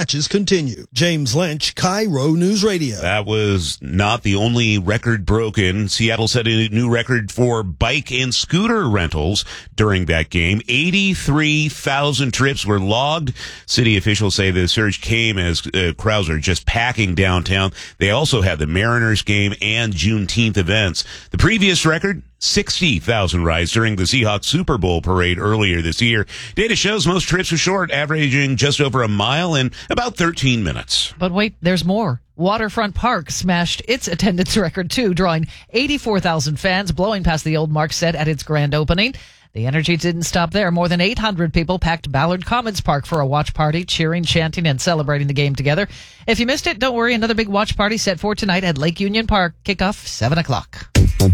matches continue. James Lynch, Cairo News Radio. That was not the only record broken. Seattle set a new record for bike and scooter rentals during that game. 83,000 trips were logged. City officials say the surge came as crowds are just packing downtown. They also had the Mariners game and Juneteenth events. The previous record, 60,000 rides during the Seahawks Super Bowl parade earlier this year. Data shows most trips were short, averaging just over a mile in about 13 minutes. But wait, there's more. Waterfront Park smashed its attendance record, too, drawing 84,000 fans, blowing past the old mark set at its grand opening. The energy didn't stop there. More than 800 people packed Ballard Commons Park for a watch party, cheering, chanting, and celebrating the game together. If you missed it, don't worry. Another big watch party set for tonight at Lake Union Park. Kickoff 7 o'clock.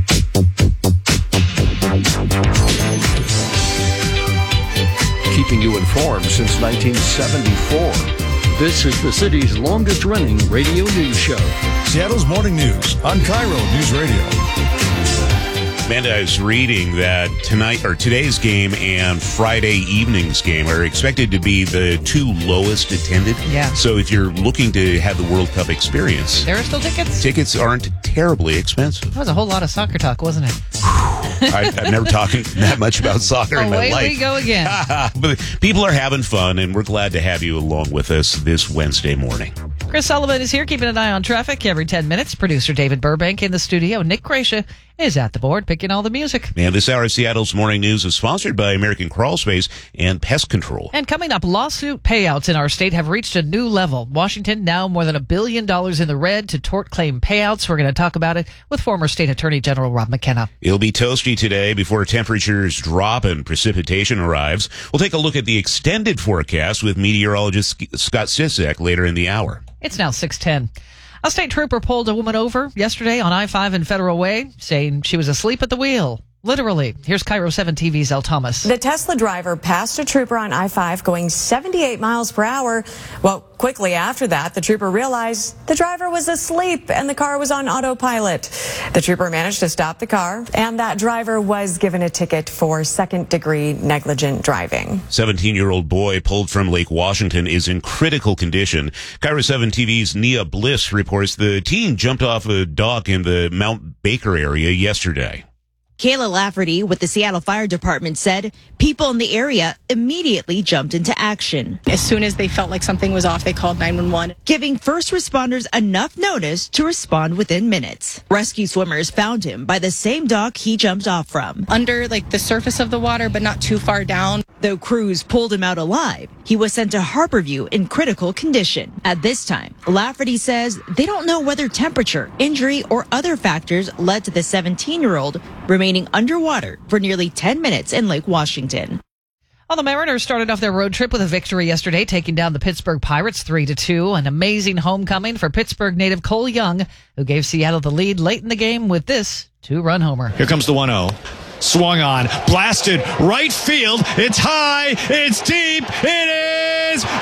Keeping you informed since 1974. This is the city's longest-running radio news show. Seattle's Morning News on Cairo News Radio. Amanda, I was reading that today's game and Friday evening's game are expected to be the two lowest attended. Yeah. So if you're looking to have the World Cup experience, There are still tickets. tickets aren't terribly expensive. That was a whole lot of soccer talk, wasn't it? I've never talked that much about soccer in my life. Away we go again. But people are having fun, and we're glad to have you along with us this Wednesday morning. Chris Sullivan is here, keeping an eye on traffic every 10 minutes. Producer David Burbank in the studio. Nick Gracia is at the board, picking all the music. And this hour of Seattle's Morning News is sponsored by American Crawl Space and Pest Control. And coming up, lawsuit payouts in our state have reached a new level. Washington now more than $1 billion in the red to tort claim payouts. We're going to talk about it with former State Attorney General Rob McKenna. It'll be toasty today before temperatures drop and precipitation arrives. We'll take a look at the extended forecast with meteorologist Scott Sisak later in the hour. It's now 6:10. A state trooper pulled a woman over yesterday on I-5 and Federal Way, saying she was asleep at the wheel. Literally. Here's Cairo 7 TV's El Thomas. The Tesla driver passed a trooper on I-5 going 78 miles per hour. Well, quickly after that, the trooper realized the driver was asleep and the car was on autopilot. The trooper managed to stop the car, and that driver was given a ticket for second-degree negligent driving. 17-year-old boy pulled from Lake Washington is in critical condition. Cairo 7 TV's Nia Bliss reports the teen jumped off a dock in the Mount Baker area yesterday. Kayla Lafferty with the Seattle Fire Department said people in the area immediately jumped into action. As soon as they felt like something was off, they called 911. Giving first responders enough notice to respond within minutes. Rescue swimmers found him by the same dock he jumped off from. Under the surface of the water, but not too far down. Though crews pulled him out alive, he was sent to Harborview in critical condition. At this time, Lafferty says they don't know whether temperature, injury, or other factors led to the 17-year-old remaining underwater for nearly 10 minutes in Lake Washington. Well, the Mariners started off their road trip with a victory yesterday, taking down the Pittsburgh Pirates 3-2. An amazing homecoming for Pittsburgh native Cole Young, who gave Seattle the lead late in the game with this two-run homer. Here comes the 1-0. Swung on, blasted, right field. It's high, it's deep, it is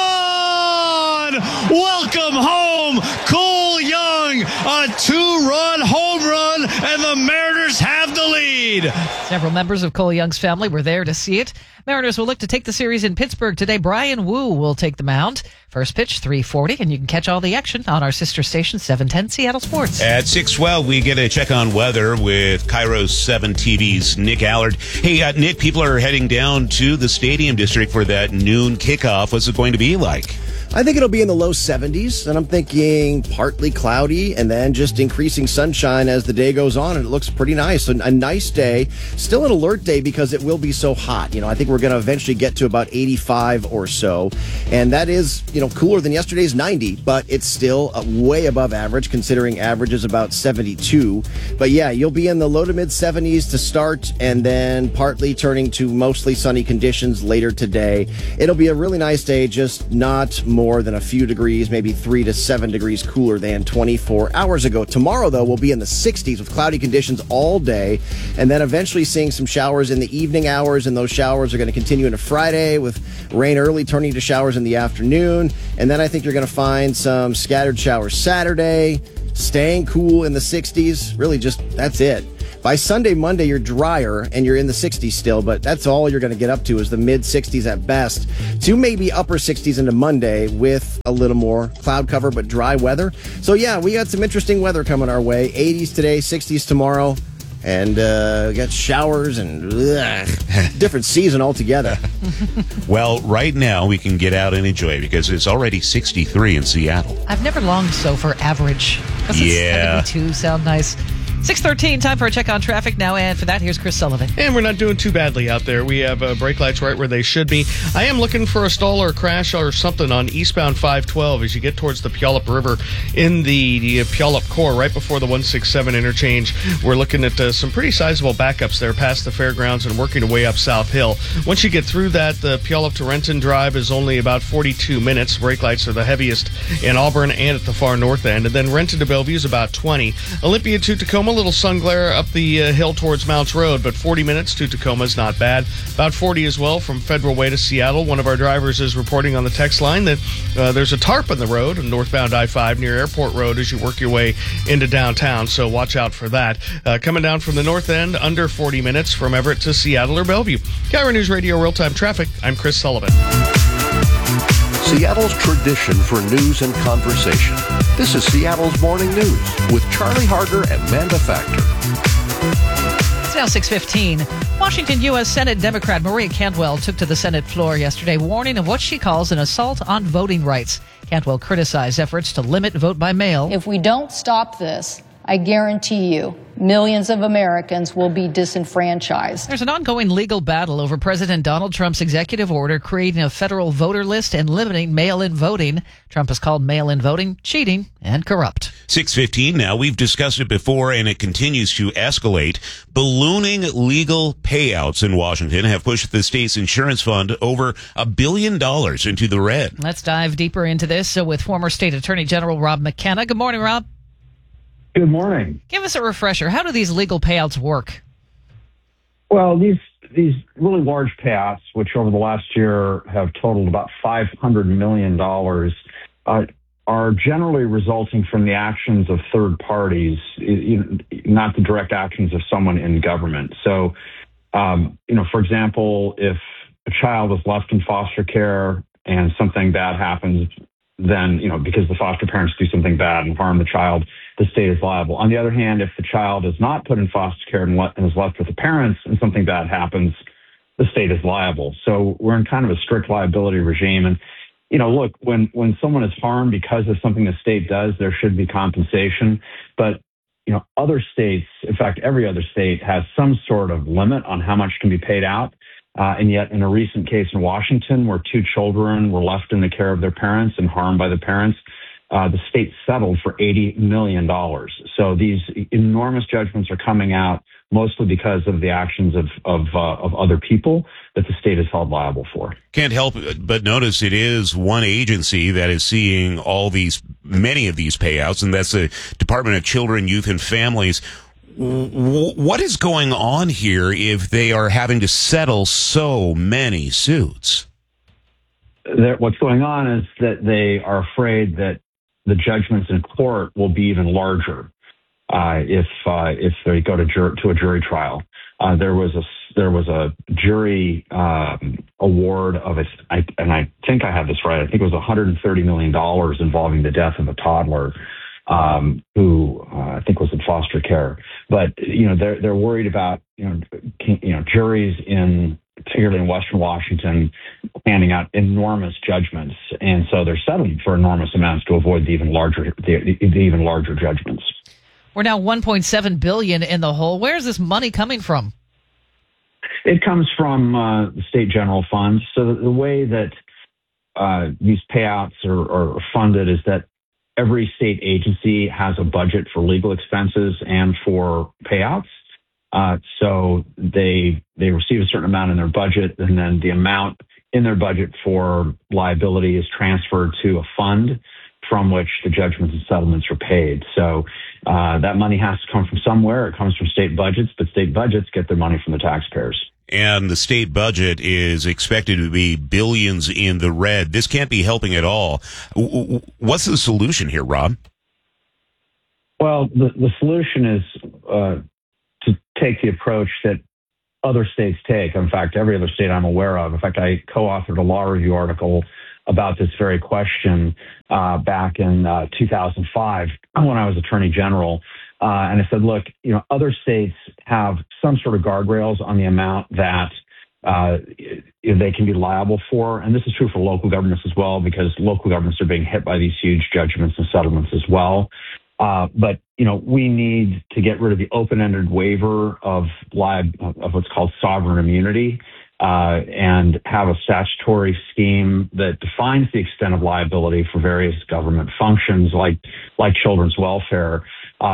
gone! Welcome home, Cole Young, a two-run home run, and the Mariners have the lead. Several members of Cole Young's family were there to see it. Mariners will look to take the series in Pittsburgh today. Brian Wu will take the mound. First pitch, 3:40, and you can catch all the action on our sister station, 710 Seattle Sports. At 6:12, we get a check on weather with Cairo 7 TV's Nick Allard. Hey, Nick, people are heading down to the Stadium District for that noon kickoff. What's it going to be like? I think it'll be in the low 70s, and I'm thinking partly cloudy and then just increasing sunshine as the day goes on, and it looks pretty nice. So a nice day. Still an alert day because it will be so hot. I think we're going to eventually get to about 85 or so, and that is, cooler than yesterday's 90, but it's still way above average, considering average is about 72. But yeah, you'll be in the low to mid 70s to start, and then partly turning to mostly sunny conditions later today. It'll be a really nice day, just not more than a few degrees, maybe 3 to 7 degrees cooler than 24 hours ago. Tomorrow, though, we'll be in the 60s with cloudy conditions all day, and then eventually seeing some showers in the evening hours, and those showers are going to continue into Friday with rain early turning to showers in the afternoon. And then I think you're going to find some scattered showers Saturday, staying cool in the 60s. Really just, that's it. By Sunday, Monday, you're drier and you're in the 60s still, but that's all you're going to get up to is the mid-60s at best to maybe upper 60s into Monday with a little more cloud cover but dry weather. So, yeah, we got some interesting weather coming our way. 80s today, 60s tomorrow. And we got showers and different season altogether. Well, right now we can get out and enjoy it because it's already 63 in Seattle. I've never longed so for average. Yeah. 72 sound nice. 6:13, time for a check on traffic now. And for that, here's Chris Sullivan. And we're not doing too badly out there. We have brake lights right where they should be. I am looking for a stall or a crash or something on eastbound 512 as you get towards the Puyallup River in the Puyallup core right before the 167 interchange. We're looking at some pretty sizable backups there past the fairgrounds and working our way up South Hill. Once you get through that, the Puyallup to Renton drive is only about 42 minutes. Brake lights are the heaviest in Auburn and at the far north end. And then Renton to Bellevue is about 20. Olympia to Tacoma, a little sun glare up the hill towards Mounts Road, but 40 minutes to Tacoma is not bad. About 40 as well from Federal Way to Seattle. One of our drivers is reporting on the text line that there's a tarp on the road on northbound I-5 near Airport Road as you work your way into downtown, so watch out for that. Coming down from the north end, under 40 minutes from Everett to Seattle or Bellevue. KIRO News Radio Real-Time Traffic, I'm Chris Sullivan. Seattle's tradition for news and conversation. This is Seattle's Morning News with Charlie Harder and Amanda Factor. It's now 6:15. Washington U.S. Senate Democrat Maria Cantwell took to the Senate floor yesterday, warning of what she calls an assault on voting rights. Cantwell criticized efforts to limit vote by mail. If we don't stop this, I guarantee you, millions of Americans will be disenfranchised. There's an ongoing legal battle over President Donald Trump's executive order creating a federal voter list and limiting mail-in voting. Trump has called mail-in voting cheating and corrupt. 6:15 now. We've discussed it before, and it continues to escalate. Ballooning legal payouts in Washington have pushed the state's insurance fund over $1 billion into the red. Let's dive deeper into this with former State Attorney General Rob McKenna. Good morning, Rob. Good morning. Give us a refresher. How do these legal payouts work? Well, these really large payouts, which over the last year have totaled about $500 million, are generally resulting from the actions of third parties, not the direct actions of someone in government. So, for example, if a child is left in foster care and something bad happens, then, because the foster parents do something bad and harm the child, the state is liable. On the other hand, if the child is not put in foster care and is left with the parents and something bad happens, the state is liable. So we're in kind of a strict liability regime. And, look, when someone is harmed because of something the state does, there should be compensation. But, other states, in fact, every other state has some sort of limit on how much can be paid out. And yet in a recent case in Washington where 2 children were left in the care of their parents and harmed by the parents, the state settled for $80 million. So these enormous judgments are coming out mostly because of the actions of other people that the state is held liable for. Can't help but notice it is one agency that is seeing many of these payouts, and that's the Department of Children, Youth, and Families. What is going on here if they are having to settle so many suits? What's going on is that they are afraid that the judgments in court will be even larger if they go to a jury trial. There was a jury award of and I think I have this right. I think it was $130 million involving the death of a toddler who I think was in foster care. But they're worried about juries particularly in Western Washington, handing out enormous judgments, and so they're settling for enormous amounts to avoid the even larger judgments. We're now $1.7 billion in the hole. Where's this money coming from? It comes from the state general funds. So the way that these payouts are funded is that every state agency has a budget for legal expenses and for payouts. So they receive a certain amount in their budget, and then the amount in their budget for liability is transferred to a fund from which the judgments and settlements are paid. So that money has to come from somewhere. It comes from state budgets, but state budgets get their money from the taxpayers. And the state budget is expected to be billions in the red. This can't be helping at all. What's the solution here, Rob? Well, the solution is to take the approach that other states take. In fact, every other state I'm aware of. In fact, I co-authored a law review article about this very question back in 2005 when I was Attorney General. And I said, look, other states have some sort of guardrails on the amount that they can be liable for. And this is true for local governments as well, because local governments are being hit by these huge judgments and settlements as well. But we need to get rid of the open-ended waiver of what's called sovereign immunity and have a statutory scheme that defines the extent of liability for various government functions like children's welfare.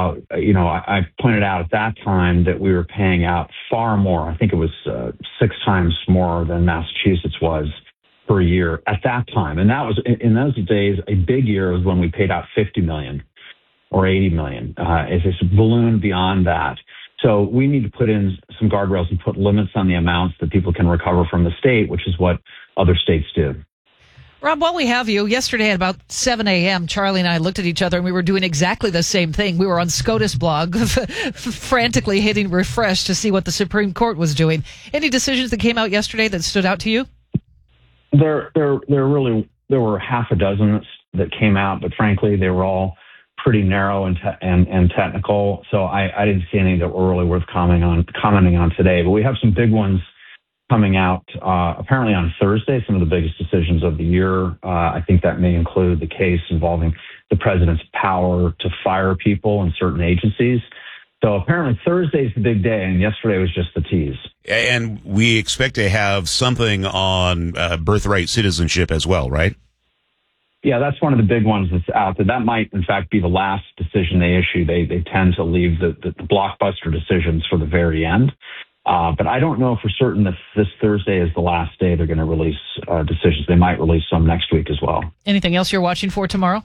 I pointed out at that time that we were paying out far more. I think it was 6 times more than Massachusetts was per year at that time. And that was, in those days, a big year was when we paid out $50 million or $80 million. It's ballooned beyond that. So we need to put in some guardrails and put limits on the amounts that people can recover from the state, which is what other states do. Rob, while we have you, yesterday at about 7 a.m., Charlie and I looked at each other and we were doing exactly the same thing. We were on SCOTUS blog, frantically hitting refresh to see what the Supreme Court was doing. Any decisions that came out yesterday that stood out to you? There were half a dozen that came out, but frankly, they were all pretty narrow and technical. So I didn't see any that were really worth commenting on today. But we have some big ones coming out apparently on Thursday, some of the biggest decisions of the year. I think that may include the case involving the president's power to fire people in certain agencies. So apparently Thursday's the big day, and yesterday was just the tease. And we expect to have something on birthright citizenship as well, right? Yeah, that's one of the big ones that's out there. That might, in fact, be the last decision they issue. They tend to leave the blockbuster decisions for the very end. But I don't know for certain that this Thursday is the last day they're going to release decisions. They might release some next week as well. Anything else you're watching for tomorrow?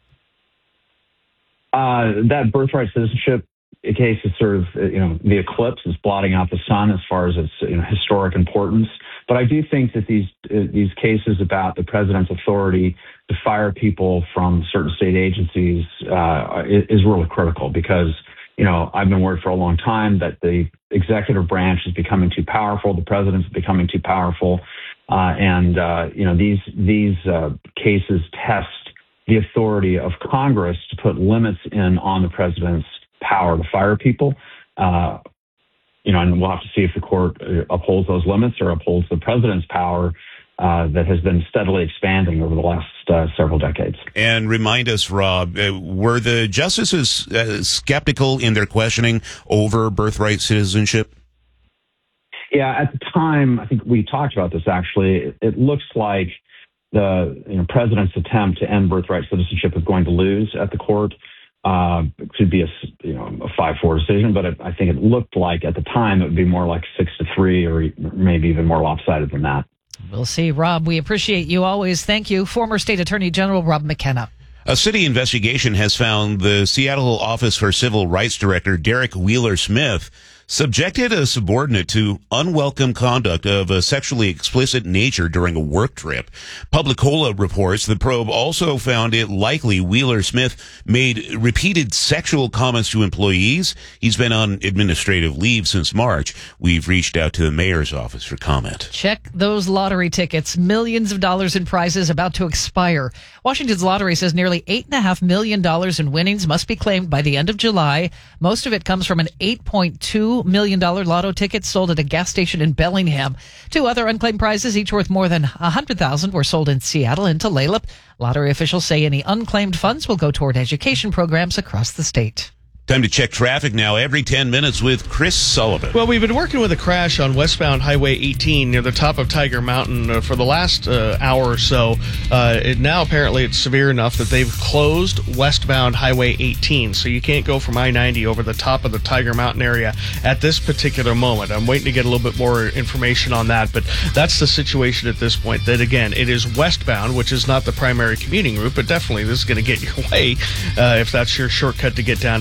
That birthright citizenship case is sort of, the eclipse is blotting out the sun as far as its historic importance. But I do think that these cases about the president's authority to fire people from certain state agencies is really critical because, I've been worried for a long time that the executive branch is becoming too powerful. The president's becoming too powerful. These cases test the authority of Congress to put limits on the president's power to fire people. And we'll have to see if the court upholds those limits or upholds the president's power that has been steadily expanding over the last several decades. And remind us, Rob, were the justices skeptical in their questioning over birthright citizenship? Yeah, at the time, I think we talked about this actually. It looks like the president's attempt to end birthright citizenship is going to lose at the court. It could be a 5-4 decision, but I think it looked like at the time it would be more like 6-3 or maybe even more lopsided than that. We'll see. Rob, we appreciate you always. Thank you. Former State Attorney General Rob McKenna. A city investigation has found the Seattle Office for Civil Rights Director Derek Wheeler Smith subjected a subordinate to unwelcome conduct of a sexually explicit nature during a work trip. Publicola reports the probe also found it likely Wheeler Smith made repeated sexual comments to employees. He's been on administrative leave since March. We've reached out to the mayor's office for comment. Check those lottery tickets. Millions of dollars in prizes about to expire. Washington's lottery says nearly $8.5 million in winnings must be claimed by the end of July. Most of it comes from an $8.2 million lotto ticket sold at a gas station in Bellingham. 2 other unclaimed prizes, each worth more than $100,000, were sold in Seattle and Tulalip. Lottery officials say any unclaimed funds will go toward education programs across the state. Time to check traffic now every 10 minutes with Chris Sullivan. Well, we've been working with a crash on westbound Highway 18 near the top of Tiger Mountain for the last hour or so. Now apparently it's severe enough that they've closed westbound Highway 18, so you can't go from I-90 over the top of the Tiger Mountain area at this particular moment. I'm waiting to get a little bit more information on that, but that's the situation at this point. That again, it is westbound, which is not the primary commuting route, but definitely this is going to get your way if that's your shortcut to get down to the valley.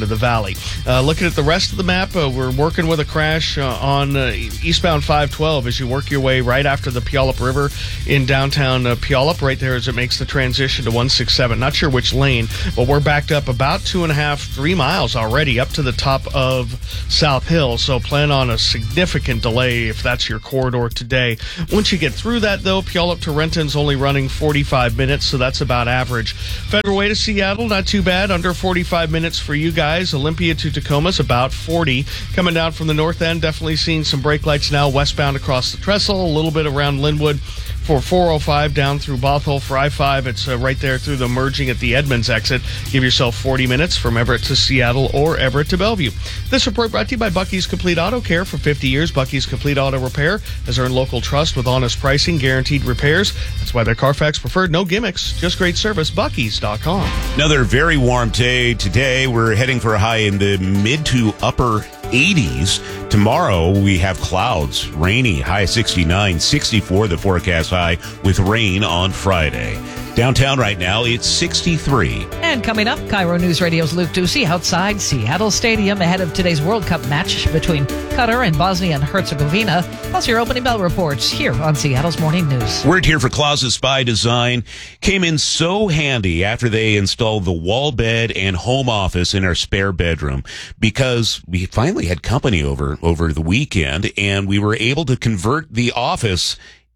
Valley. Looking at the rest of the map, we're working with a crash on eastbound 512 as you work your way right after the Puyallup River in downtown Puyallup, right there as it makes the transition to 167. Not sure which lane, but we're backed up about 2.5-3 miles already up to the top of South Hill, so plan on a significant delay if that's your corridor today. Once you get through that, though, Puyallup to Renton's only running 45 minutes, so that's about average. Federal Way to Seattle, not too bad, under 45 minutes for you guys. Olympia to Tacoma's about 40. Coming down from the north end, definitely seeing some brake lights now westbound across the trestle, a little bit around Linwood for 405 down through Bothell. For I-5, it's right there through the merging at the Edmonds exit. Give yourself 40 minutes from Everett to Seattle or Everett to Bellevue. This report brought to you by Bucky's Complete Auto Care. For 50 years, Bucky's Complete Auto Repair has earned local trust with honest pricing, guaranteed repairs. That's why they're Carfax preferred. No gimmicks, just great service. Bucky's.com. Another very warm day today. We're heading for a high in the mid to upper 80s. Tomorrow we have clouds, rainy, high 69, 64 the forecast high with rain on Friday. Downtown right now, it's 63. And coming up, Cairo News Radio's Luke Ducey outside Seattle Stadium ahead of today's World Cup match between Qatar and Bosnia and Herzegovina. Plus your opening bell reports here on Seattle's Morning News. Word here for Closets by Design came in so handy after they installed the wall bed and home office in our spare bedroom, because we finally had company over the weekend and we were able to convert the office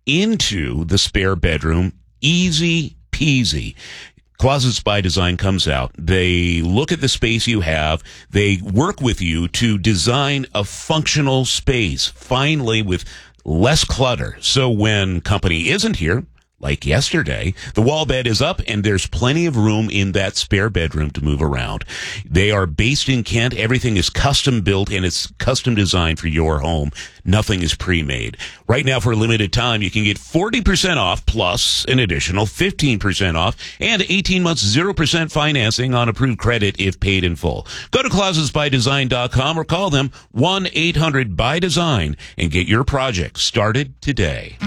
into the spare bedroom. Easy peasy. Closets by Design comes out. They look at the space you have. They work with you to design a functional space, finally with less clutter. So when company isn't here, like yesterday, the wall bed is up and there's plenty of room in that spare bedroom to move around. They are based in Kent. Everything is custom built and it's custom designed for your home. Nothing is pre-made. Right now, for a limited time, you can get 40% off plus an additional 15% off and 18 months 0% financing on approved credit if paid in full. Go to closetsbydesign.com or call them 1-800-BY-DESIGN and get your project started today.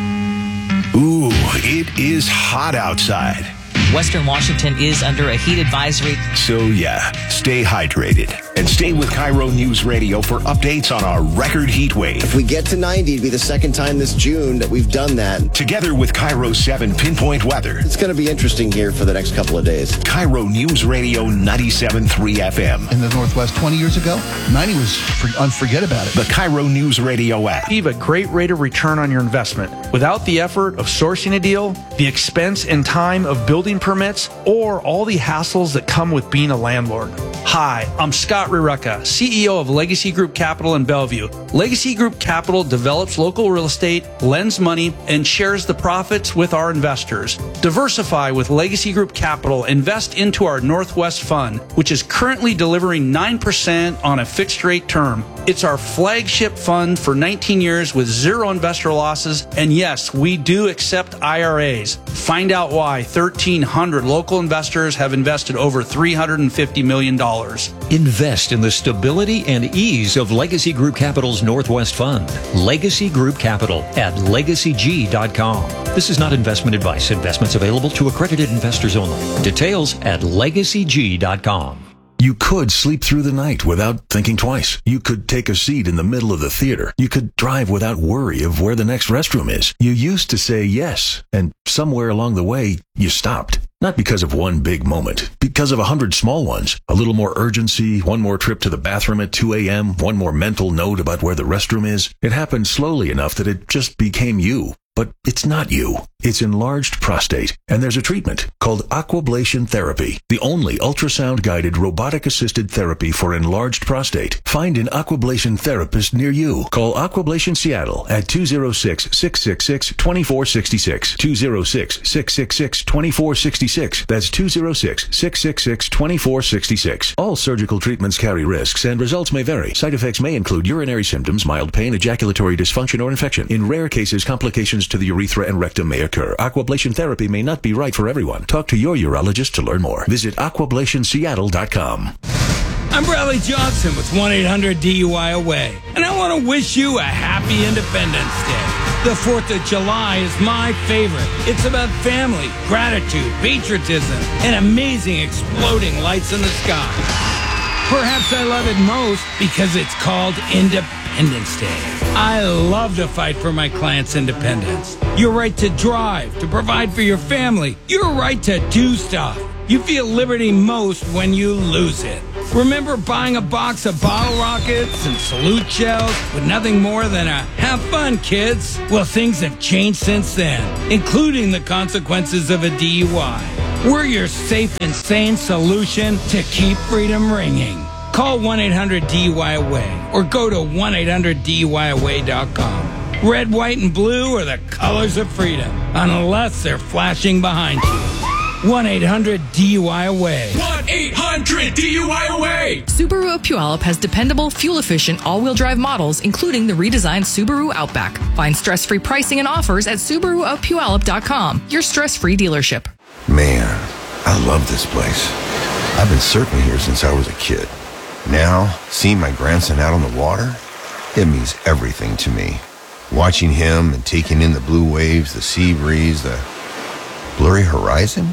Ooh, it is hot outside. Western Washington is under a heat advisory. So yeah, stay hydrated and stay with Cairo News Radio for updates on our record heat wave. If we get to 90, it'll be the second time this June that we've done that. Together with Cairo 7 Pinpoint Weather. It's going to be interesting here for the next couple of days. Cairo News Radio 97.3 FM. In the Northwest 20 years ago, 90 was unforget about it. The Cairo News Radio app. Achieve a great rate of return on your investment without the effort of sourcing a deal, the expense and time of building permits, or all the hassles that come with being a landlord. Hi, I'm Scott Rireka, CEO of Legacy Group Capital in Bellevue. Legacy Group Capital develops local real estate, lends money, and shares the profits with our investors. Diversify with Legacy Group Capital. Invest into our Northwest Fund, which is currently delivering 9% on a fixed rate term. It's our flagship fund for 19 years with zero investor losses. And yes, we do accept IRAs. Find out why 1,300 local investors have invested over $350 million. Invest in the stability and ease of Legacy Group Capital's Northwest Fund. Legacy Group Capital at legacyg.com. This is not investment advice. Investments available to accredited investors only. Details at legacyg.com. You could sleep through the night without thinking twice. You could take a seat in the middle of the theater. You could drive without worry of where the next restroom is. You used to say yes, and somewhere along the way, you stopped. Not because of one big moment, because of 100 small ones. A little more urgency, one more trip to the bathroom at 2 a.m., one more mental note about where the restroom is. It happened slowly enough that it just became you. But it's not you. It's enlarged prostate. And there's a treatment called aquablation therapy, the only ultrasound-guided robotic-assisted therapy for enlarged prostate. Find an aquablation therapist near you. Call Aquablation Seattle at 206-666-2466. 206-666-2466. That's 206-666-2466. All surgical treatments carry risks and results may vary. Side effects may include urinary symptoms, mild pain, ejaculatory dysfunction, or infection. In rare cases, complications to the urethra and rectum may occur. Aquablation therapy may not be right for everyone. Talk to your urologist to learn more. Visit aquablationseattle.com. I'm Bradley Johnson with 1-800-DUI-AWAY, and I want to wish you a happy Independence Day. The 4th of July is my favorite. It's about family, gratitude, patriotism, and amazing exploding lights in the sky. Perhaps I love it most because it's called Independence Day. I love to fight for my clients' independence. Your right to drive, to provide for your family, your right to do stuff. You feel liberty most when you lose it. Remember buying a box of bottle rockets and salute shells with nothing more than a have fun, kids? Well, things have changed since then, including the consequences of a DUI. We're your safe and sane solution to keep freedom ringing. Call 1-800-DUI-AWAY or go to 1-800-DUI-AWAY.com. Red, white, and blue are the colors of freedom, unless they're flashing behind you. 1-800-DUI-AWAY. 1-800-DUI-AWAY. Subaru of Puyallup has dependable, fuel-efficient, all-wheel drive models, including the redesigned Subaru Outback. Find stress-free pricing and offers at SubaruofPuyallup.com, your stress-free dealership. Man, I love this place. I've been surfing here since I was a kid. Now, seeing my grandson out on the water, it means everything to me. Watching him and taking in the blue waves, the sea breeze, the blurry horizon.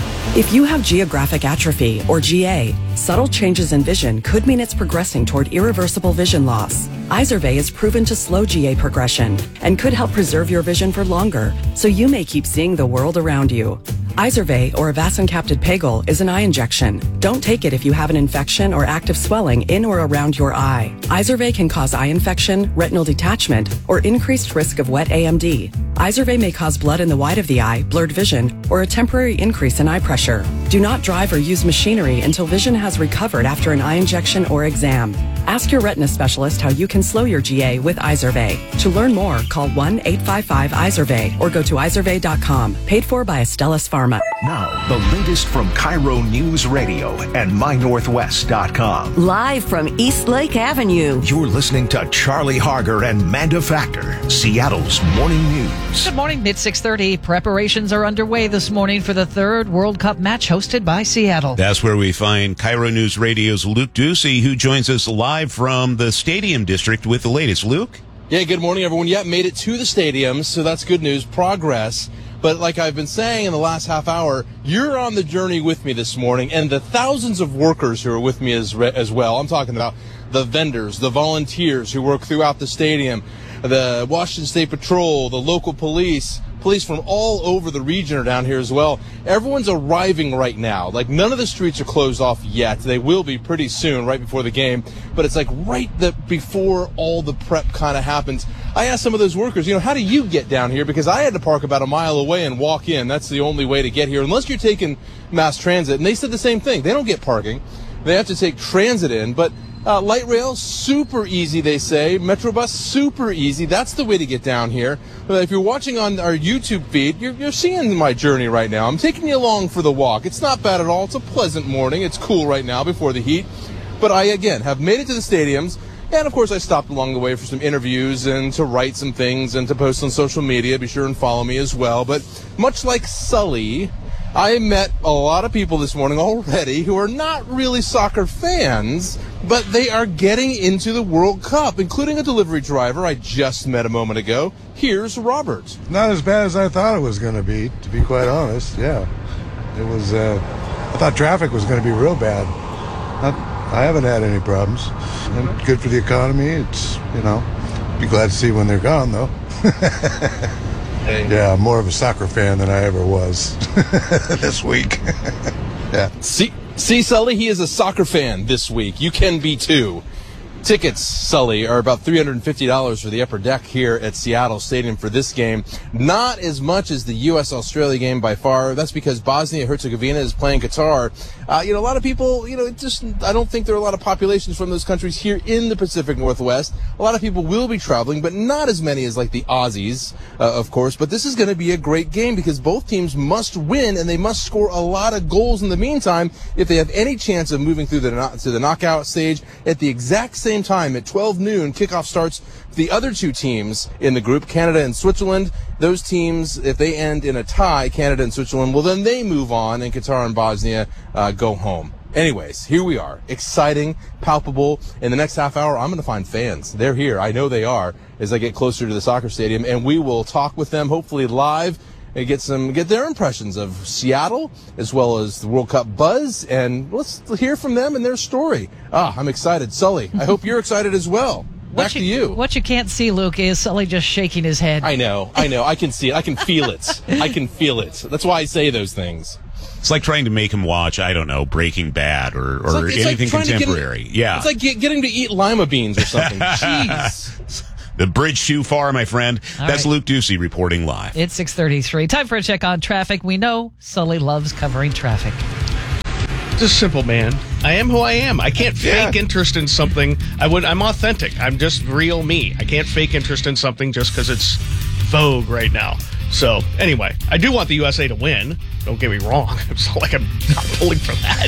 If you have geographic atrophy, or GA, subtle changes in vision could mean it's progressing toward irreversible vision loss. Izervay is proven to slow GA progression and could help preserve your vision for longer, so you may keep seeing the world around you. Izervay, or avacincaptad pegol, is an eye injection. Don't take it if you have an infection or active swelling in or around your eye. Izervay can cause eye infection, retinal detachment, or increased risk of wet AMD. Izervay may cause blood in the white of the eye, blurred vision, or a temporary increase in eye pressure. Do not drive or use machinery until vision has recovered after an eye injection or exam. Ask your retina specialist how you can slow your GA with Izervay. To learn more, call 1-855-IZERVAY or go to izervay.com. Paid for by Astellas Pharma. Now, the latest from Cairo News Radio and MyNorthwest.com. Live from East Lake Avenue. You're listening to Charlie Harger and Manda Factor, Seattle's morning news. Good morning, mid 6:30. Preparations are underway this morning for the third World Cup match hosted by Seattle. That's where we find Cairo News Radio's Luke Ducey, who joins us live from the Stadium District with the latest. Luke? Yeah, good morning, everyone. Yeah, made it to the stadium, so that's good news, progress. But like I've been saying in the last half hour, you're on the journey with me this morning, and the thousands of workers who are with me as well. I'm talking about the vendors, the volunteers who work throughout the stadium, the Washington State Patrol, the local police from all over the region are down here as well. Everyone's arriving right now. Like, none of the streets are closed off yet. They will be pretty soon, right before the game. But it's like right before all the prep kind of happens. I asked some of those workers, how do you get down here? Because I had to park about a mile away and walk in. That's the only way to get here, unless you're taking mass transit. And they said the same thing. They don't get parking. They have to take transit in. But light rail, super easy, they say. Metrobus, super easy. That's the way to get down here. If you're watching on our YouTube feed, you're seeing my journey right now. I'm taking you along for the walk. It's not bad at all. It's a pleasant morning. It's cool right now before the heat. But I, again, have made it to the stadiums. And, of course, I stopped along the way for some interviews and to write some things and to post on social media. Be sure and follow me as well. But much like Sully, I met a lot of people this morning already who are not really soccer fans, but they are getting into the World Cup, including a delivery driver I just met a moment ago. Here's Robert. Not as bad as I thought it was going to be quite honest. Yeah. It was, I thought traffic was going to be real bad. I haven't had any problems. And good for the economy. It's, be glad to see when they're gone, though. Yeah, I'm more of a soccer fan than I ever was this week. Yeah. See, Sully, he is a soccer fan this week. You can be too. Tickets, Sully, are about $350 for the upper deck here at Seattle Stadium for this game. Not as much as the U.S.-Australia game by far. That's because Bosnia-Herzegovina is playing Qatar. A lot of people, I don't think there are a lot of populations from those countries here in the Pacific Northwest. A lot of people will be traveling, but not as many as like the Aussies, of course. But this is going to be a great game because both teams must win and they must score a lot of goals in the meantime if they have any chance of moving through to the knockout stage at the exact same time at 12 noon. Kickoff starts for the other two teams in the group, Canada and Switzerland. Those teams, if they end in a tie, Canada and Switzerland, well, then they move on, and Qatar and Bosnia go home. Anyways, here we are. Exciting, palpable. In the next half hour, I'm going to find fans. They're here. I know they are as I get closer to the soccer stadium, and we will talk with them, hopefully live. get their impressions of Seattle as well as the World Cup buzz, and let's hear from them and their story. I'm excited. Sully, I hope you're excited as well. Back to you. What you can't see, Luke, is Sully just shaking his head. I know. I can see it. I can feel it. I can feel it. That's why I say those things. It's like trying to make him watch, I don't know, Breaking Bad or anything contemporary. Yeah. It's like get him to eat lima beans or something. Jeez. The bridge too far, my friend. That's right. Luke Ducey reporting live. It's 6:33. Time for a check on traffic. We know Sully loves covering traffic. Just simple, man. I am who I am. I can't fake interest in something. I'm authentic. I'm just real me. I can't fake interest in something just because it's vogue right now. So, anyway, I do want the USA to win. Don't get me wrong. It's not like I'm not pulling for that.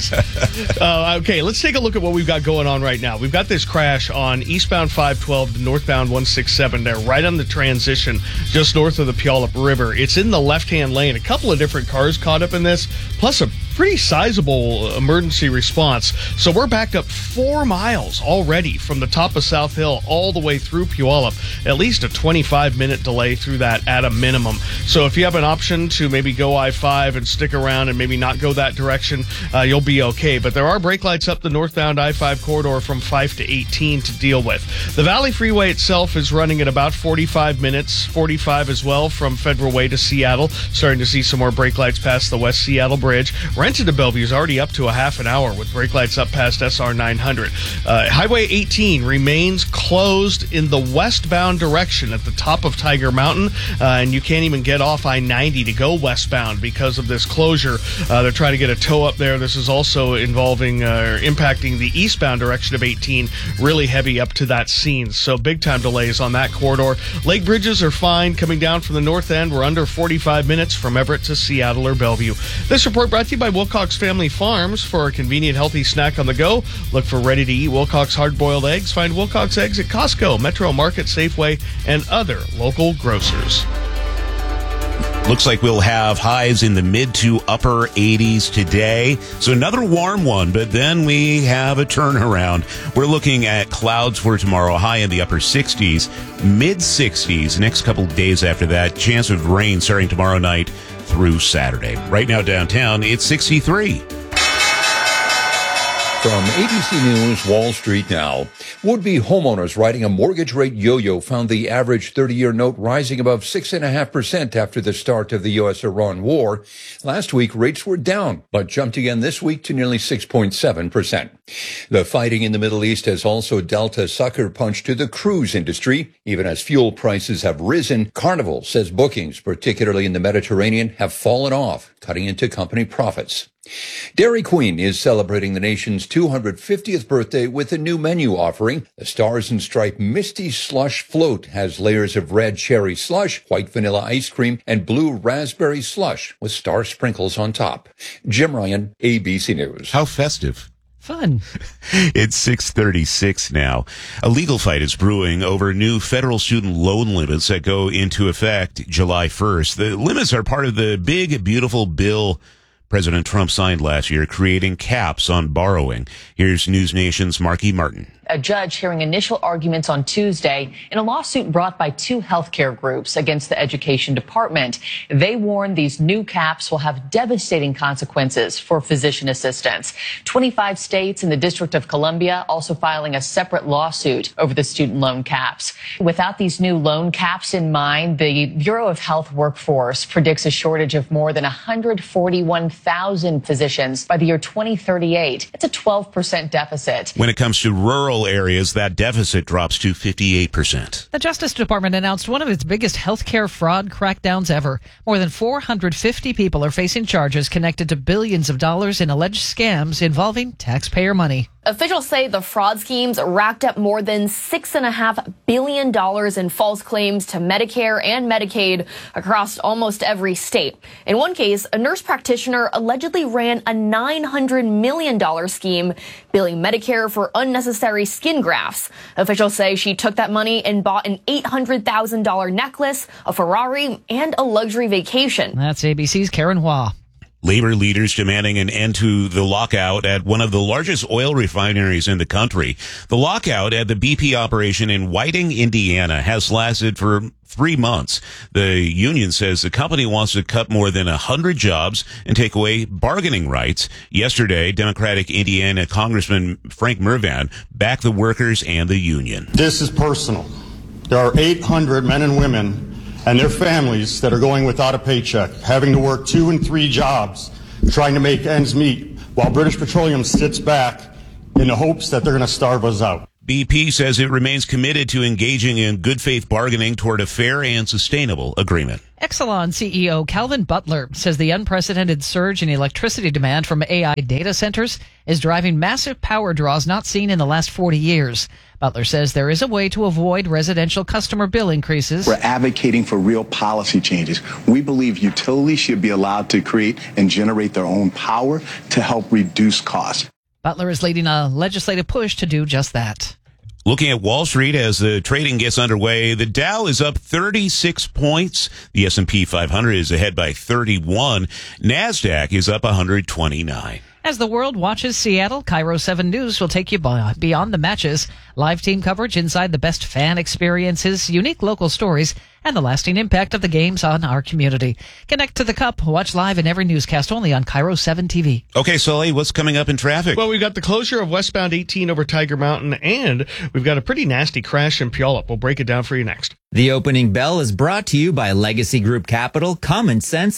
Jeez. Okay, let's take a look at what we've got going on right now. We've got this crash on eastbound 512 to northbound 167 there, right on the transition, just north of the Puyallup River. It's in the left-hand lane. A couple of different cars caught up in this, plus a pretty sizable emergency response. So we're backed up 4 miles already from the top of South Hill all the way through Puyallup. At least a 25-minute delay through that at a minimum. So if you have an option to maybe go I-5 and stick around and maybe not go that direction, you'll be okay. But there are brake lights up the northbound I-5 corridor from 5 to 18 to deal with. The Valley Freeway itself is running at about 45 minutes, 45 as well from Federal Way to Seattle. Starting to see some more brake lights past the West Seattle Bridge. Renton to Bellevue is already up to a half an hour with brake lights up past SR 900. Highway 18 remains closed in the westbound direction at the top of Tiger Mountain, and you can't even get off I-90 to go westbound because of this closure. They're trying to get a tow up there. This is also involving impacting the eastbound direction of 18, really heavy up to that scene. So big time delays on that corridor. Lake bridges are fine coming down from the north end. We're under 45 minutes from Everett to Seattle or Bellevue. This report brought to you by Wilcox Family Farms. For a convenient, healthy snack on the go, look for ready-to-eat Wilcox hard-boiled eggs. Find Wilcox eggs at Costco, Metro Market, Safeway, and other local grocers. Looks like we'll have highs in the mid to upper 80s today. So another warm one, but then we have a turnaround. We're looking at clouds for tomorrow, high in the upper 60s, mid 60s. Next couple days after that, chance of rain starting tomorrow night through Saturday. Right now downtown, it's 63. From ABC News, Wall Street now. Would-be homeowners riding a mortgage rate yo-yo found the average 30-year note rising above 6.5% after the start of the U.S.-Iran war. Last week, rates were down, but jumped again this week to nearly 6.7%. The fighting in the Middle East has also dealt a sucker punch to the cruise industry. Even as fuel prices have risen, Carnival says bookings, particularly in the Mediterranean, have fallen off, cutting into company profits. Dairy Queen is celebrating the nation's 250th birthday with a new menu offering. The Stars and Stripe Misty Slush Float has layers of red cherry slush, white vanilla ice cream, and blue raspberry slush with star sprinkles on top. Jim Ryan, ABC News. How festive. Fun. It's 6:36 now. A legal fight is brewing over new federal student loan limits that go into effect July 1st. The limits are part of the big, beautiful bill President Trump signed last year, creating caps on borrowing. Here's News Nation's Marky Martin. A judge hearing initial arguments on Tuesday in a lawsuit brought by 2 healthcare groups against the Education Department. They warn these new caps will have devastating consequences for physician assistants. 25 states and the District of Columbia also filing a separate lawsuit over the student loan caps. Without these new loan caps in mind, the Bureau of Health Workforce predicts a shortage of more than 141,000 physicians by the year 2038. It's a 12% deficit. When it comes to rural areas, that deficit drops to 58%. The Justice Department announced one of its biggest healthcare fraud crackdowns ever. More than 450 people are facing charges connected to billions of dollars in alleged scams involving taxpayer money. Officials say the fraud schemes racked up more than $6.5 billion in false claims to Medicare and Medicaid across almost every state. In one case, a nurse practitioner allegedly ran a $900 million scheme billing Medicare for unnecessary skin grafts. Officials say she took that money and bought an $800,000 necklace, a Ferrari, and a luxury vacation. That's ABC's Karen Hua. Labor leaders demanding an end to the lockout at one of the largest oil refineries in the country. The lockout at the BP operation in Whiting, Indiana, has lasted for 3 months. The union says the company wants to cut more than 100 jobs and take away bargaining rights. Yesterday, Democratic Indiana Congressman Frank Mervan backed the workers and the union. This is personal. There are 800 men and women and their families that are going without a paycheck, having to work 2 and 3 jobs, trying to make ends meet, while British Petroleum sits back in the hopes that they're going to starve us out. BP says it remains committed to engaging in good faith bargaining toward a fair and sustainable agreement. Exelon CEO Calvin Butler says the unprecedented surge in electricity demand from AI data centers is driving massive power draws not seen in the last 40 years. Butler says there is a way to avoid residential customer bill increases. We're advocating for real policy changes. We believe utilities should be allowed to create and generate their own power to help reduce costs. Butler is leading a legislative push to do just that. Looking at Wall Street as the trading gets underway, the Dow is up 36 points. The S&P 500 is ahead by 31. NASDAQ is up 129. As the world watches Seattle, Cairo 7 News will take you beyond the matches. Live team coverage inside the best fan experiences, unique local stories, and the lasting impact of the games on our community. Connect to the Cup. Watch live in every newscast only on Cairo 7 TV. Okay, Sully, what's coming up in traffic? Well, we've got the closure of westbound 18 over Tiger Mountain, and we've got a pretty nasty crash in Puyallup. We'll break it down for you next. The opening bell is brought to you by Legacy Group Capital. Common sense.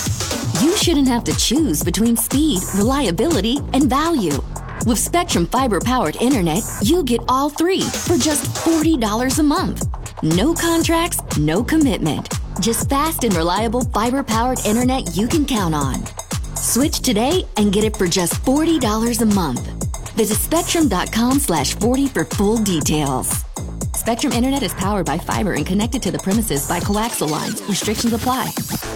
You shouldn't have to choose between speed, reliability, and value. With Spectrum Fiber-powered internet, you get all three for just $40 a month. No contracts, no commitment. Just fast and reliable fiber-powered internet you can count on. Switch today and get it for just $40 a month. Visit spectrum.com/40 for full details. Spectrum Internet is powered by fiber and connected to the premises by coaxial lines. Restrictions apply.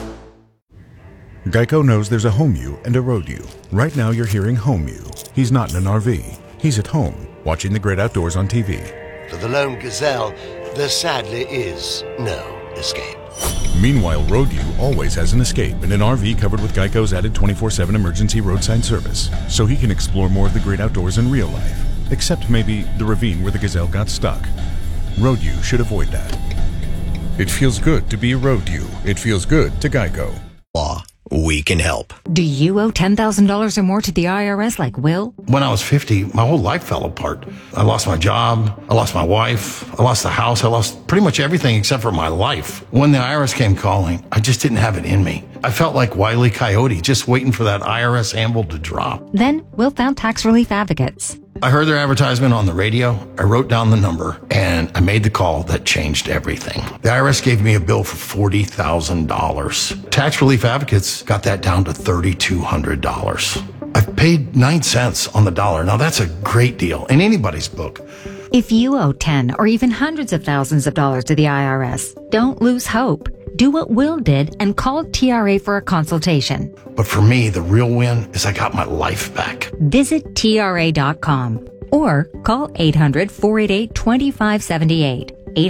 Geico knows there's a home you and a road you. Right now you're hearing home you. He's not in an RV. He's at home, watching the great outdoors on TV. For the lone gazelle, there sadly is no escape. Meanwhile, road you always has an escape in an RV covered with Geico's added 24/7 emergency roadside service, so he can explore more of the great outdoors in real life, except maybe the ravine where the gazelle got stuck. Road you should avoid that. It feels good to be a road you. It feels good to Geico. We can help. Do you owe $10,000 or more to the IRS like Will? When I was 50, my whole life fell apart. I lost my job. I lost my wife. I lost the house. I lost pretty much everything except for my life. When the IRS came calling, I just didn't have it in me. I felt like Wile E. Coyote, just waiting for that IRS anvil to drop. Then Will found Tax Relief Advocates. I heard their advertisement on the radio. I wrote down the number and I made the call that changed everything. The IRS gave me a bill for $40,000. Tax Relief Advocates got that down to $3,200. I've paid 9 cents on the dollar. Now that's a great deal in anybody's book. If you owe 10 or even hundreds of thousands of dollars to the IRS, don't lose hope. Do what Will did and call TRA for a consultation. But for me, the real win is I got my life back. Visit TRA.com or call 800-488-2578.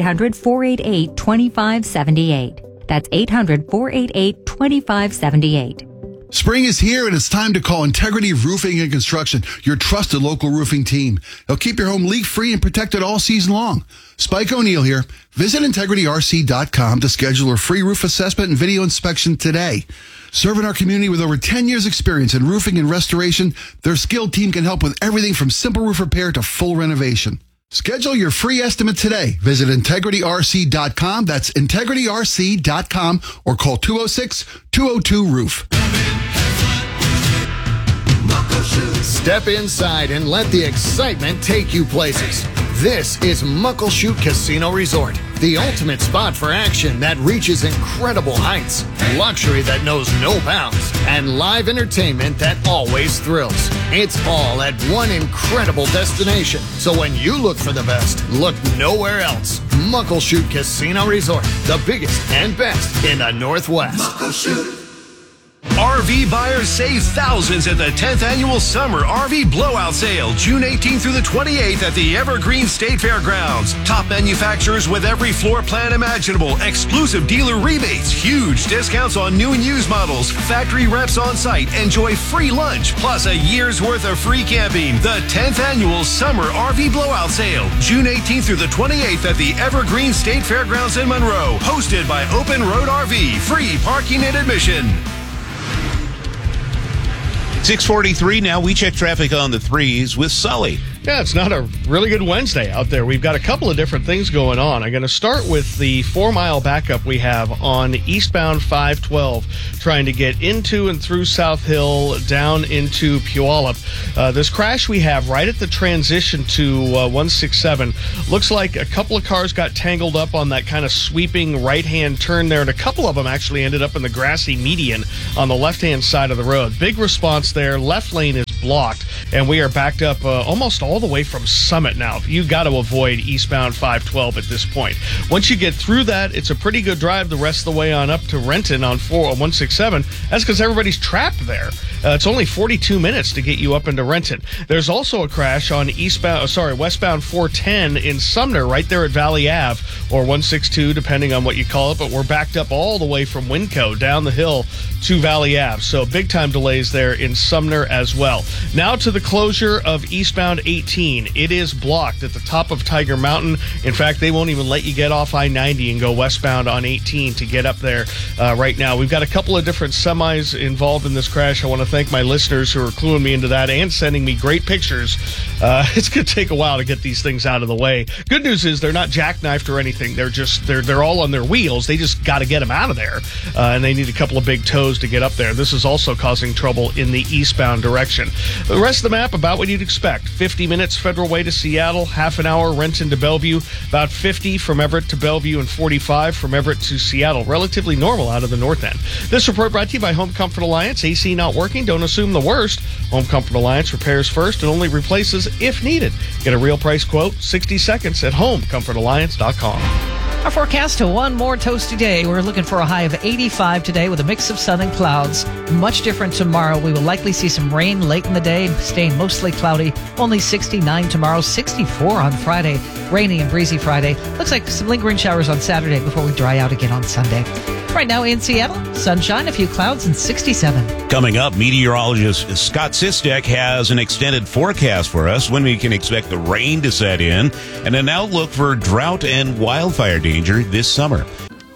800-488-2578. That's 800-488-2578. Spring is here and it's time to call Integrity Roofing and Construction, your trusted local roofing team. They'll keep your home leak-free and protected all season long. Spike O'Neill here. Visit IntegrityRC.com to schedule a free roof assessment and video inspection today. Serving our community with over 10 years experience in roofing and restoration, their skilled team can help with everything from simple roof repair to full renovation. Schedule your free estimate today. Visit IntegrityRC.com. That's IntegrityRC.com or call 206-202-ROOF. Step inside and let the excitement take you places. This is Muckleshoot Casino Resort, the ultimate spot for action that reaches incredible heights, luxury that knows no bounds, and live entertainment that always thrills. It's all at one incredible destination. So when you look for the best, look nowhere else. Muckleshoot Casino Resort, the biggest and best in the Northwest. Muckleshoot. RV buyers save thousands at the 10th Annual Summer RV Blowout Sale, June 18th through the 28th at the Evergreen State Fairgrounds. Top manufacturers with every floor plan imaginable, exclusive dealer rebates, huge discounts on new and used models, factory reps on site, enjoy free lunch, plus a year's worth of free camping. The 10th Annual Summer RV Blowout Sale, June 18th through the 28th at the Evergreen State Fairgrounds in Monroe, hosted by Open Road RV, free parking and admission. 6:43 now. We check traffic on the 3s with Sully. Yeah, it's not a really good Wednesday out there. We've got a couple of different things going on. I'm going to start with the 4-mile backup we have on eastbound 512, trying to get into and through South Hill, down into Puyallup. This crash we have right at the transition to 167. Looks like a couple of cars got tangled up on that kind of sweeping right-hand turn there, and a couple of them actually ended up in the grassy median on the left-hand side of the road. Big response there. Left lane is blocked, and we are backed up almost all the way from Summit now. You got to avoid eastbound 512 at this point. Once you get through that, it's a pretty good drive the rest of the way on up to Renton on 167. That's because everybody's trapped there. It's only 42 minutes to get you up into Renton. There's also a crash on westbound 410 in Sumner, right there at Valley Ave, or 162, depending on what you call it, but we're backed up all the way from Winco down the hill to Valley Ave. So big time delays there in Sumner as well. Now to the closure of eastbound 18. It is blocked at the top of Tiger Mountain. In fact, they won't even let you get off I-90 and go westbound on 18 to get up there right now. We've got a couple of different semis involved in this crash. I want to thank my listeners who are cluing me into that and sending me great pictures. It's going to take a while to get these things out of the way. Good news is they're not jackknifed or anything. They're all on their wheels. They just got to get them out of there, and they need a couple of big tows to get up there. This is also causing trouble in the eastbound direction. The rest of the map, about what you'd expect. 50 minutes Federal Way to Seattle, half an hour Renton to Bellevue, about 50 from Everett to Bellevue, and 45 from Everett to Seattle. Relatively normal out of the north end. This report brought to you by Home Comfort Alliance. AC not working? Don't assume the worst. Home Comfort Alliance repairs first and only replaces if needed. Get a real price quote, 60 seconds at homecomfortalliance.com. Our forecast to one more toasty day. We're looking for a high of 85 today with a mix of sun and clouds. Much different tomorrow. We will likely see some rain late in the day, staying mostly cloudy. Only 69 tomorrow, 64 on Friday. Rainy and breezy Friday. Looks like some lingering showers on Saturday before we dry out again on Sunday. Right now in Seattle, sunshine, a few clouds, and 67. Coming up, meteorologist Scott Sistek has an extended forecast for us when we can expect the rain to set in and an outlook for drought and wildfire danger this summer.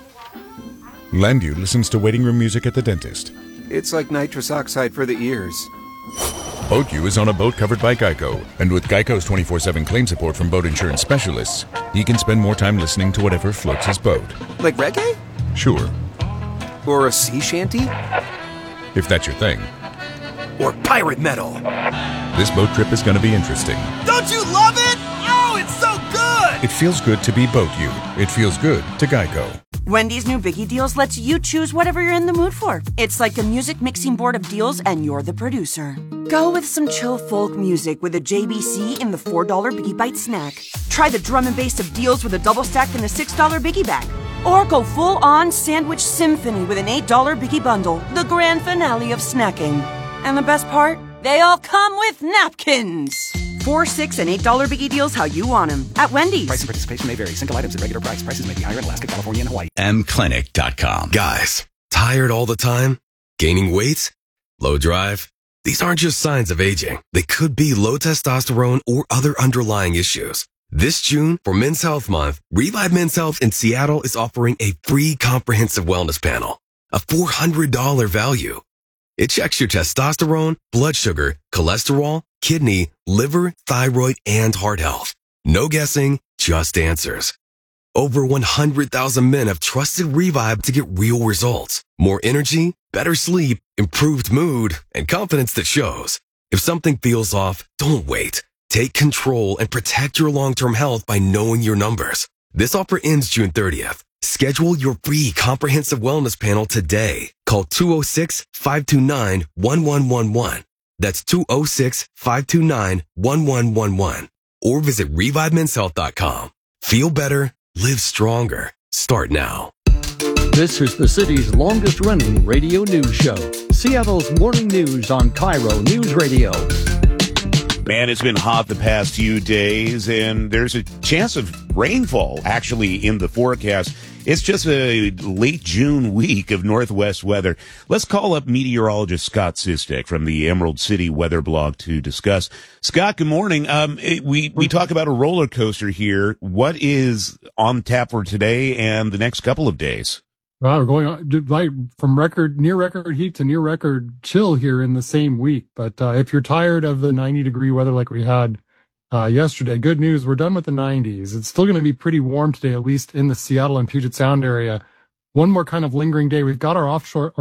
Landview listens to waiting room music at the dentist. It's like nitrous oxide for the ears. BoatU is on a boat covered by Geico, and with Geico's 24/7 claim support from boat insurance specialists, he can spend more time listening to whatever floats his boat. Like reggae? Sure. Or a sea shanty? If that's your thing. Or pirate metal? This boat trip is going to be interesting. Don't you love it? Oh, it's so good! It feels good to be BoatU. It feels good to Geico. Wendy's new Biggie Deals lets you choose whatever you're in the mood for. It's like a music mixing board of deals, and you're the producer. Go with some chill folk music with a JBC in the $4 Biggie Bite snack. Try the drum and bass of deals with a double stack in the $6 Biggie Bag. Or go full-on sandwich symphony with an $8 Biggie Bundle, the grand finale of snacking. And the best part? They all come with napkins. $4, $6, and $8 Biggie Deals how you want them at Wendy's. Price and participation may vary. Single items at regular price. Prices may be higher in Alaska, California, and Hawaii. mclinic.com. Guys, tired all the time? Gaining weight? Low drive? These aren't just signs of aging. They could be low testosterone or other underlying issues. This June, for Men's Health Month, Revive Men's Health in Seattle is offering a free comprehensive wellness panel, a $400 value. It checks your testosterone, blood sugar, cholesterol, kidney, liver, thyroid, and heart health. No guessing, just answers. Over 100,000 men have trusted Revive to get real results. More energy, better sleep, improved mood, and confidence that shows. If something feels off, don't wait. Take control and protect your long-term health by knowing your numbers. This offer ends June 30th. Schedule your free comprehensive wellness panel today. Call 206-529-1111. That's 206-529-1111. Or visit ReviveMen'sHealth.com. Feel better, live stronger. Start now. This is the city's longest-running radio news show, Seattle's Morning News on Cairo News Radio. Man, it's been hot the past few days, and there's a chance of rainfall actually in the forecast. It's just a late June week of Northwest weather. Let's call up meteorologist Scott Sistek from the Emerald City Weather Blog to discuss. Scott, good morning. We talk about a roller coaster here. What is on tap for today and the next couple of days? We're going on from near record heat to near record chill here in the same week. But if you're tired of the 90-degree weather like we had yesterday, good news, we're done with the 90s. It's still going to be pretty warm today, at least in the Seattle and Puget Sound area. One more kind of lingering day. We've got our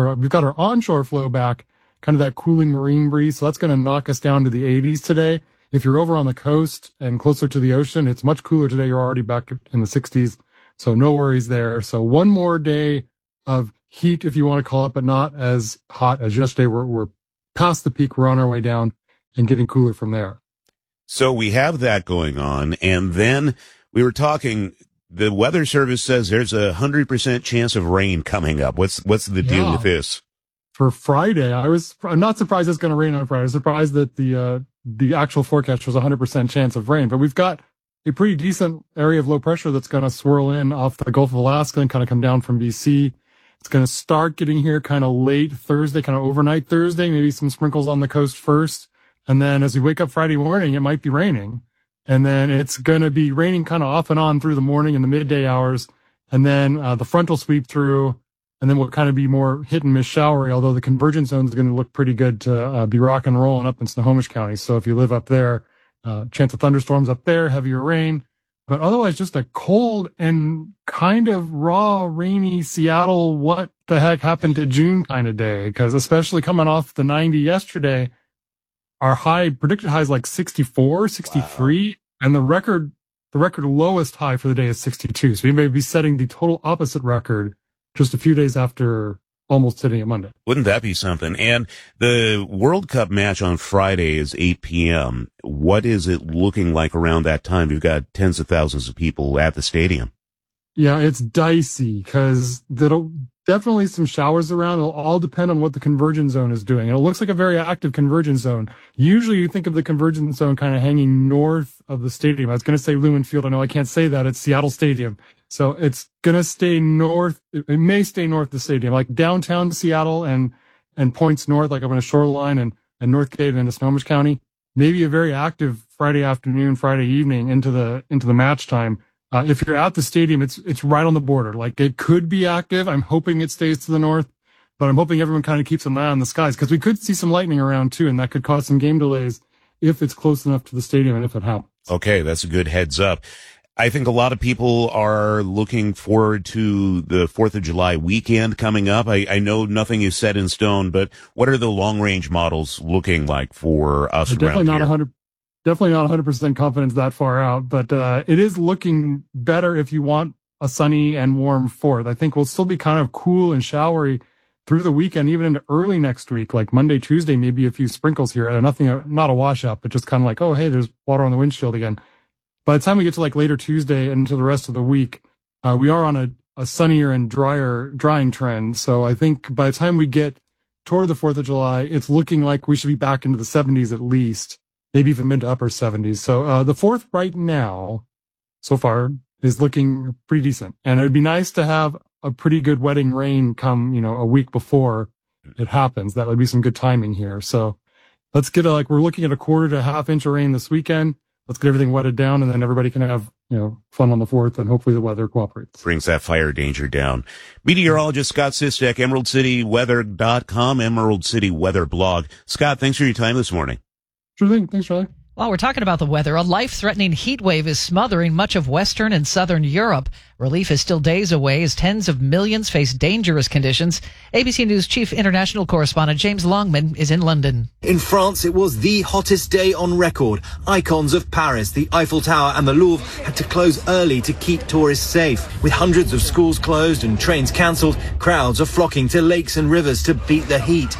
onshore flow back, kind of that cooling marine breeze. So that's going to knock us down to the 80s today. If you're over on the coast and closer to the ocean, it's much cooler today. You're already back in the 60s. So no worries there. So one more day of heat, if you want to call it, but not as hot as yesterday. We're past the peak. We're on our way down and getting cooler from there. So we have that going on. And then we were talking, the Weather Service says there's 100% chance of rain coming up. What's the deal with this? For Friday, I'm not surprised it's going to rain on Friday. I was surprised that the actual forecast was 100% chance of rain, but we've got a pretty decent area of low pressure that's going to swirl in off the Gulf of Alaska and kind of come down from BC. It's going to start getting here kind of late Thursday, kind of overnight Thursday, maybe some sprinkles on the coast first. And then as we wake up Friday morning, it might be raining. And then it's going to be raining kind of off and on through the morning and the midday hours. And then the front will sweep through, and then we'll kind of be more hit and miss showery, although the convergence zone is going to look pretty good to be rock and rolling up in Snohomish County. So if you live up there, chance of thunderstorms up there, heavier rain, but otherwise just a cold and kind of raw, rainy Seattle, what the heck happened to June kind of day. Because especially coming off the 90 yesterday, our predicted high is like 64, 63, wow. And the record lowest high for the day is 62. So we may be setting the total opposite record just a few days after almost hitting it Monday. Wouldn't that be something? And the World Cup match on Friday is 8 p.m. What is it looking like around that time? You've got tens of thousands of people at the stadium. Yeah, it's dicey because there'll definitely some showers around. It'll all depend on what the convergence zone is doing. And it looks like a very active convergence zone. Usually you think of the convergence zone kind of hanging north of the stadium. I was going to say Lumen Field. I know I can't say that. It's Seattle Stadium. So it's going to stay north. It may stay north of the stadium, like downtown Seattle and points north, like up on a shoreline and Northgate and into Snohomish County. Maybe a very active Friday afternoon, Friday evening into the match time. If you're at the stadium, it's right on the border. Like it could be active. I'm hoping it stays to the north, but I'm hoping everyone kind of keeps an eye on the skies because we could see some lightning around too, and that could cause some game delays if it's close enough to the stadium and if it happens. Okay, that's a good heads up. I think a lot of people are looking forward to the 4th of July weekend coming up. I know nothing is set in stone, but what are the long range models looking like for us around here? Definitely not 100% confidence that far out, but it is looking better if you want a sunny and warm 4th. I think we'll still be kind of cool and showery through the weekend, even into early next week, like Monday, Tuesday, maybe a few sprinkles here. Nothing, not a washout, but just kind of like, oh, hey, there's water on the windshield again. By the time we get to like later Tuesday and into the rest of the week, we are on a sunnier and drying trend. So I think by the time we get toward the 4th of July, it's looking like we should be back into the 70s at least, maybe even mid to upper 70s. So the 4th right now, so far, is looking pretty decent. And it'd be nice to have a pretty good wetting rain come, a week before it happens. That would be some good timing here. So let's get we're looking at a quarter to a half inch of rain this weekend. Let's get everything wetted down, and then everybody can have, fun on the 4th, and hopefully the weather cooperates. Brings that fire danger down. Meteorologist Scott Sistek, EmeraldCityWeather.com, Emerald City Weather Blog. Scott, thanks for your time this morning. Sure thing. Thanks, Charlie. While we're talking about the weather, a life-threatening heat wave is smothering much of Western and Southern Europe. Relief is still days away as tens of millions face dangerous conditions. ABC News Chief International Correspondent James Longman is in London. In France, it was the hottest day on record. Icons of Paris, the Eiffel Tower and the Louvre had to close early to keep tourists safe. With hundreds of schools closed and trains cancelled, crowds are flocking to lakes and rivers to beat the heat.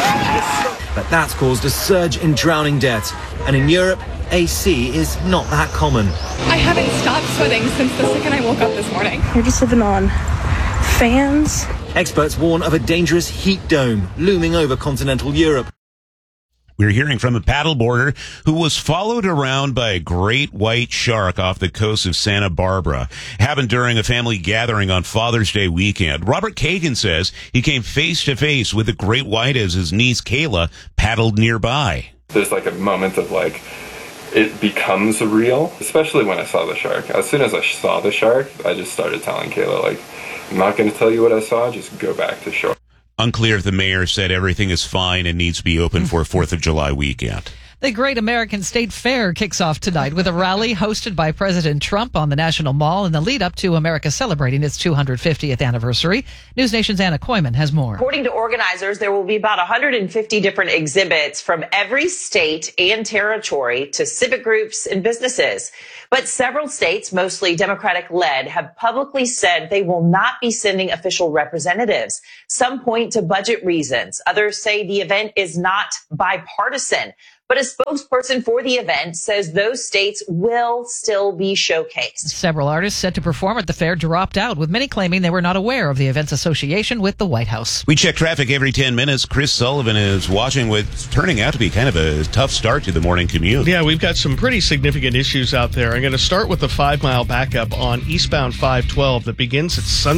But that's caused a surge in drowning deaths. And in Europe, AC is not that common. I haven't stopped sweating since the second I woke up this morning. You're just living on fans. Experts warn of a dangerous heat dome looming over continental Europe. We're hearing from a paddleboarder who was followed around by a great white shark off the coast of Santa Barbara. Happened during a family gathering on Father's Day weekend. Robert Kagan says he came face to face with the great white as his niece Kayla paddled nearby. There's like a moment of like, it becomes real, especially when I saw the shark. As soon as I saw the shark, I just started telling Kayla, like, I'm not going to tell you what I saw, just go back to shore. Unclear if the mayor said everything is fine and needs to be open for 4th of July weekend. The Great American State Fair kicks off tonight with a rally hosted by President Trump on the National Mall in the lead up to America celebrating its 250th anniversary. News Nation's Anna Koyman has more. According to organizers, there will be about 150 different exhibits from every state and territory to civic groups and businesses. But several states, mostly Democratic-led, have publicly said they will not be sending official representatives. Some point to budget reasons. Others say the event is not bipartisan. But a spokesperson for the event says those states will still be showcased. Several artists set to perform at the fair dropped out, with many claiming they were not aware of the event's association with the White House. We check traffic every 10 minutes. Chris Sullivan is watching what's turning out to be kind of a tough start to the morning commute. Yeah, we've got some pretty significant issues out there. I'm going to start with the 5-mile backup on eastbound 512 that begins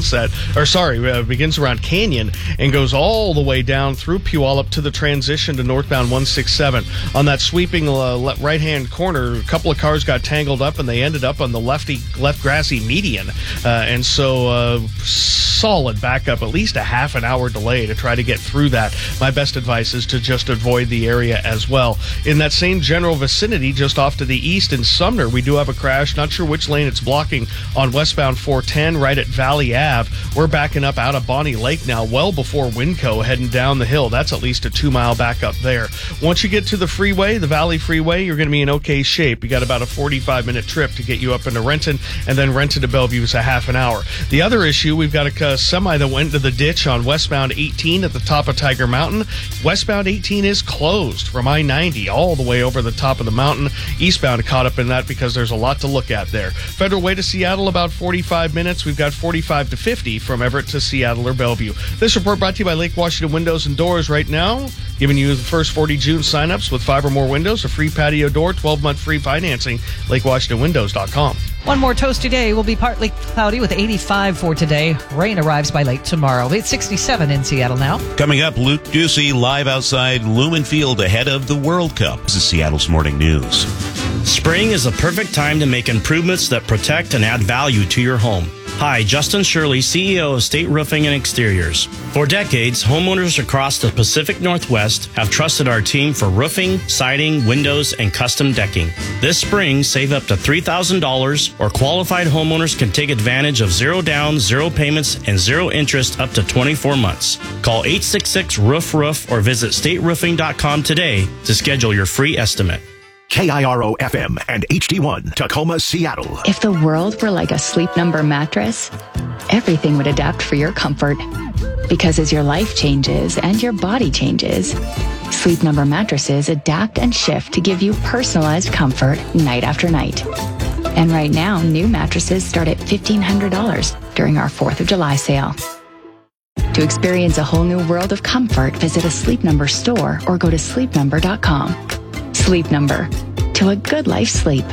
at begins around Canyon and goes all the way down through Puyallup to the transition to northbound 167. On that sweeping right-hand corner, a couple of cars got tangled up and they ended up on the left grassy median. And so solid backup, at least a half an hour delay to try to get through that. My best advice is to just avoid the area as well. In that same general vicinity, just off to the east in Sumner, we do have a crash. Not sure which lane it's blocking on westbound 410 right at Valley Ave. We're backing up out of Bonnie Lake now, well before Winco, heading down the hill. That's at least a 2-mile backup there. Once you get to the freeway, the Valley Freeway, you're going to be in okay shape. You got about a 45-minute trip to get you up into Renton, and then Renton to Bellevue is a half an hour. The other issue, we've got a semi that went into the ditch on westbound 18 at the top of Tiger Mountain. Westbound 18 is closed from I-90 all the way over the top of the mountain. Eastbound caught up in that because there's a lot to look at there. Federal Way to Seattle, about 45 minutes. We've got 45 to 50 from Everett to Seattle or Bellevue. This report brought to you by Lake Washington Windows and Doors right now, giving you the first 40 June signups with 5 or more windows, a free patio door, 12-month free financing, LakeWashingtonWindows.com. One more toasty day. Will be partly cloudy with 85 for today. Rain arrives by late tomorrow. It's 67 in Seattle now. Coming up, Luke Ducey live outside Lumen Field ahead of the World Cup. This is Seattle's Morning News. Spring is the perfect time to make improvements that protect and add value to your home. Hi, Justin Shirley, CEO of State Roofing and Exteriors. For decades, homeowners across the Pacific Northwest have trusted our team for roofing, siding, windows, and custom decking. This spring, save up to $3,000, or qualified homeowners can take advantage of 0 down, 0 payments, and 0 interest up to 24 months. Call 866-ROOF-ROOF or visit stateroofing.com today to schedule your free estimate. KIRO FM and HD1, Tacoma, Seattle. If the world were like a Sleep Number mattress, everything would adapt for your comfort. Because as your life changes and your body changes, Sleep Number mattresses adapt and shift to give you personalized comfort night after night. And right now, new mattresses start at $1,500 during our 4th of July sale. To experience a whole new world of comfort, visit a Sleep Number store or go to sleepnumber.com. Sleep Number. To a good life sleep.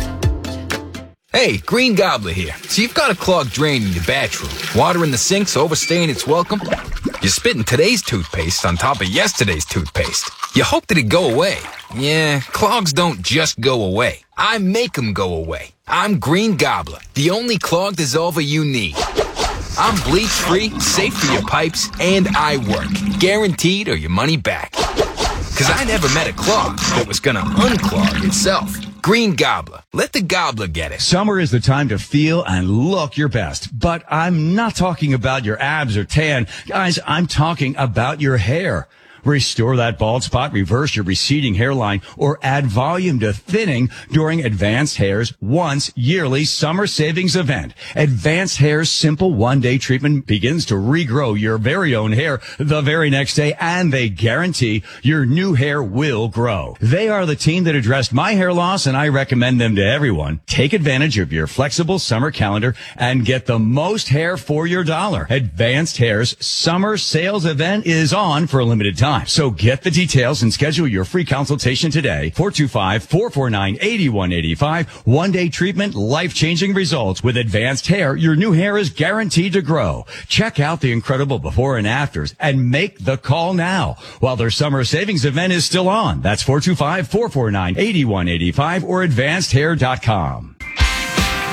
Hey, Green Gobbler here. So you've got a clogged drain in your bathroom. Water in the sink's overstaying its welcome. You're spitting today's toothpaste on top of yesterday's toothpaste. You hope that it'd go away. Yeah, clogs don't just go away. I make them go away. I'm Green Gobbler, the only clog dissolver you need. I'm bleach-free, safe for your pipes, and I work. Guaranteed or your money back. Because I never met a clog that was going to unclog itself. Green Gobbler. Let the gobbler get it. Summer is the time to feel and look your best. But I'm not talking about your abs or tan. Guys, I'm talking about your hair. Restore that bald spot, reverse your receding hairline, or add volume to thinning during Advanced Hair's once yearly summer savings event. Advanced Hair's simple one-day treatment begins to regrow your very own hair the very next day, and they guarantee your new hair will grow. They are the team that addressed my hair loss, and I recommend them to everyone. Take advantage of your flexible summer calendar and get the most hair for your dollar. Advanced Hair's summer sales event is on for a limited time. So get the details and schedule your free consultation today. 425-449-8185. One-day treatment, life-changing results. With Advanced Hair, your new hair is guaranteed to grow. Check out the incredible before and afters and make the call now while their summer savings event is still on. That's 425-449-8185 or advancedhair.com.